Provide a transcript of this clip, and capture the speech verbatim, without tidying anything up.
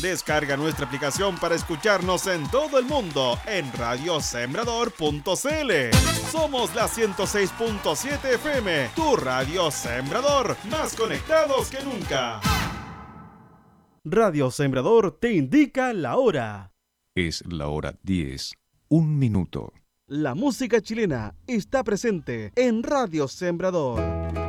Descarga nuestra aplicación para escucharnos en todo el mundo en radio sembrador punto c l. Somos la ciento seis punto siete F M, tu radio Sembrador, más conectados que nunca. Radio Sembrador te indica la hora. Es la hora diez, un minuto. La música chilena está presente en Radio Sembrador.